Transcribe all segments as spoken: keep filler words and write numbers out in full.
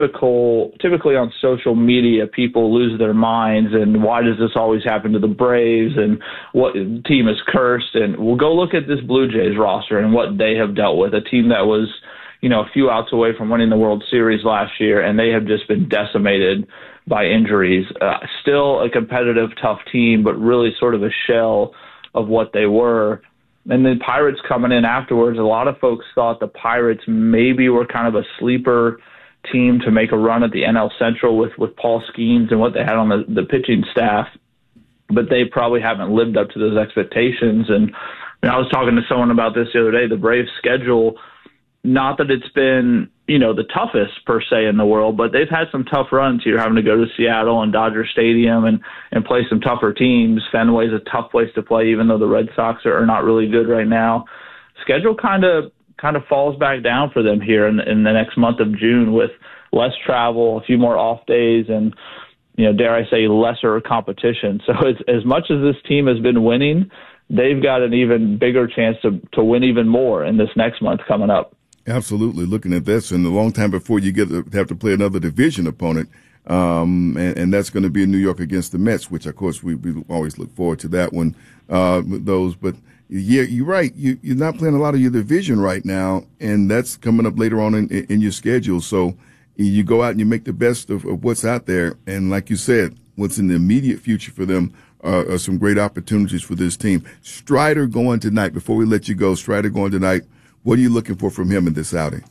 typical, typically on social media, people lose their minds and why does this always happen to the Braves and what team is cursed? And we'll go look at this Blue Jays roster and what they have dealt with, a team that was, you know, a few outs away from winning the World Series last year, and they have just been decimated by injuries. Uh, still a competitive, tough team, but really sort of a shell of what they were. And then Pirates coming in afterwards, a lot of folks thought the Pirates maybe were kind of a sleeper team to make a run at the N L Central with, with Paul Skeens and what they had on the, the pitching staff, but they probably haven't lived up to those expectations. And I, mean, I was talking to someone about this the other day, the Braves schedule, not that it's been, you know, the toughest per se in the world, but they've had some tough runs here, having to go to Seattle and Dodger Stadium and, and play some tougher teams. Fenway's a tough place to play, even though the Red Sox are, are not really good right now. Schedule kind of kind of falls back down for them here in, in the next month of June with less travel, a few more off days, and, you know, dare I say, lesser competition. So it's, as much as this team has been winning, they've got an even bigger chance to, to win even more in this next month coming up. Absolutely. Looking at this, and a long time before you get to have to play another division opponent, um, and, and that's going to be in New York against the Mets, which, of course, we, we always look forward to that one, uh, those. But, yeah, you're right. You, you're not playing a lot of your division right now, and that's coming up later on in, in your schedule. So you go out and you make the best of, of what's out there. And like you said, what's in the immediate future for them uh, are some great opportunities for this team. Strider going tonight, before we let you go, Strider going tonight. What are you looking for from him in this outing?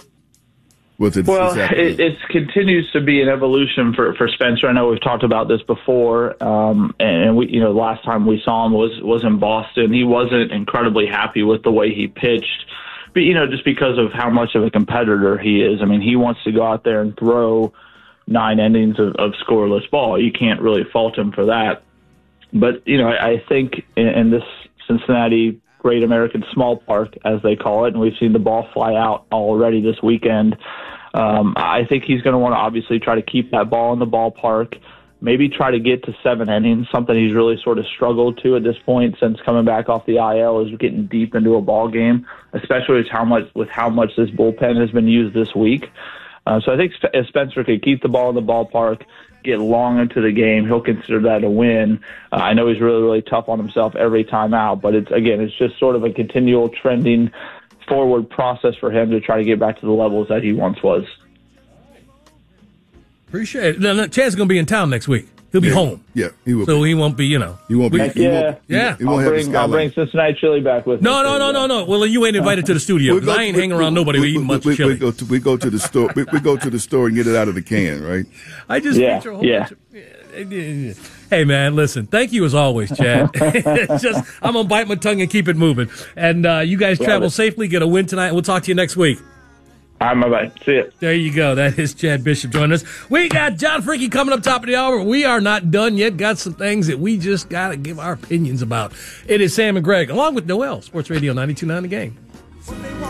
It, well, it, it continues to be an evolution for, for Spencer. I know we've talked about this before, um, and we, you know, the last time we saw him was was in Boston. He wasn't incredibly happy with the way he pitched, but you know, just because of how much of a competitor he is. I mean, he wants to go out there and throw nine innings of, of scoreless ball. You can't really fault him for that. But you know, I, I think in, in this Cincinnati Great American Small Park, as they call it, and we've seen the ball fly out already this weekend. Um, I think he's going to want to obviously try to keep that ball in the ballpark, maybe try to get to seven innings, something he's really sort of struggled to at this point since coming back off the I L, is getting deep into a ball game, especially with how much with how much this bullpen has been used this week. Uh, so I think if Spencer could keep the ball in the ballpark, get long into the game, he'll consider that a win. Uh, I know he's really, really tough on himself every time out, but it's again, it's just sort of a continual trending forward process for him to try to get back to the levels that he once was. Appreciate it. Now, Chad's going to be in town next week. He'll be yeah. home. Yeah, he will. So be. he won't be, you know. He won't be. Heck he yeah. won't, yeah. He won't I'll, have bring, I'll bring Cincinnati chili back with me. No, no, no, no, no. Well, you ain't invited to the studio because I ain't hanging around nobody we, eating we, much we, chili. We go to, we go to the store. we, we go to the store and get it out of the can, right? I just yeah, picture a whole yeah. bunch of, hey, man, listen, thank you as always, Chad. It's just, I'm going to bite my tongue and keep it moving. And uh, you guys Love travel it. safely, get a win tonight, and we'll talk to you next week. All right, bye-bye. See ya. There you go. That is Chad Bishop joining us. We got John Freaky coming up top of the hour. We are not done yet. Got some things that we just got to give our opinions about. It is Sam and Greg, along with Noel, Sports Radio ninety-two point nine The Game.